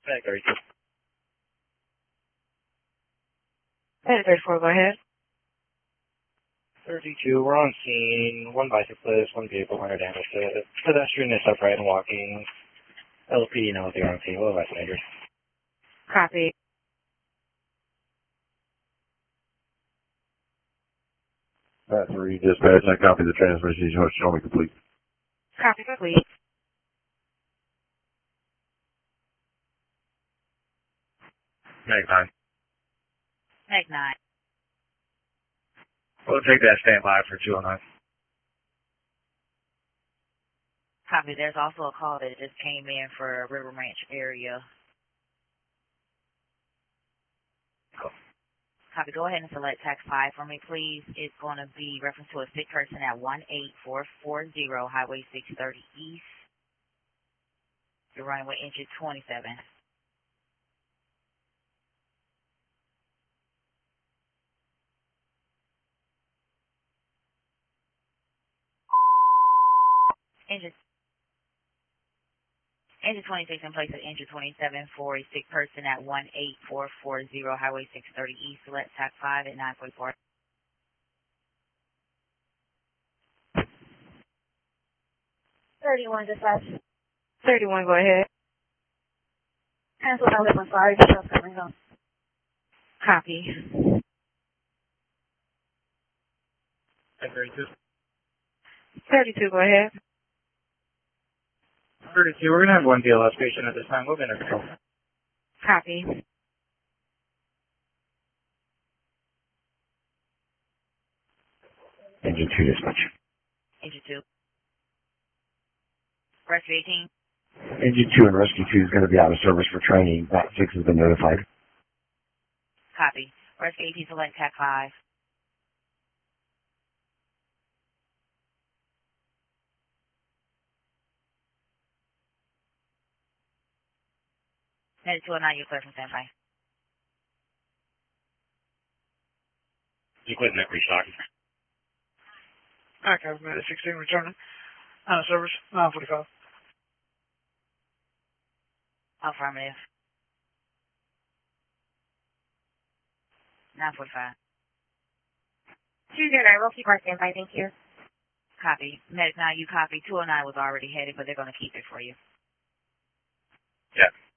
Medic 32. Medic 34, go ahead. 32, we're on scene. One bicyclist, one vehicle, minor damage to it. Pedestrian is upright and walking. LPD knows they're on scene. We'll advise majors. Copy. Pat 3, dispatch, I copy the transmission. Show me complete. Copy complete. Medic 9. Medic 9. We'll take that standby for 209. Copy. There's also a call that just came in for River Ranch area. Cool. Copy. Go ahead and select tax 5 for me, please. It's going to be reference to a sick person at 18440 Highway 630 East. You're running with engine 27. Engine 26 in place of engine 27 for a sick person at 18440 Highway 630 East. Select tax 5 at 944. 31 dispatch. 31, go ahead. Cancel that with my fire details coming on. Copy. Medic 32. 32, go ahead. 32, we're going to have one BLS patient at this time. We'll be under control. Copy. Engine 2, dispatch. Engine 2. Rescue 18. Engine 2 and Rescue 2 is going to be out of service for training. Bat 6 has been notified. Copy. Rescue 18, select tax 5. Medic 209, you're clear from standby. You quit net restock. Okay, Medic 16 returning. Out of service, 945. Affirmative. 945. 209, we'll keep our standby, thank you. Copy. Medic 9, you copy. 209 was already headed, but they're going to keep it for you. Yeah.